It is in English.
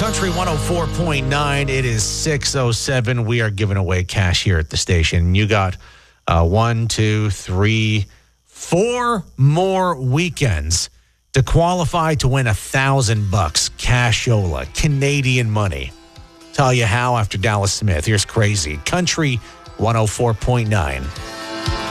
Country 104.9. It is 6:07. We are giving away cash here at the station. You got 1, 2, 3, 4 more weekends to qualify to win $1,000 cashola, Canadian money. Tell you how after Dallas Smith. Here's Crazy. Country 104.9.